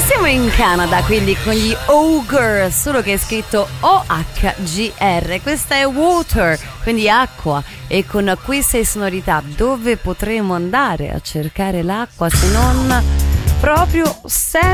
Siamo in Canada, quindi con gli Ogre, solo che è scritto OHGR. Questa è Water, quindi acqua. E con queste sonorità dove potremo andare a cercare l'acqua se non proprio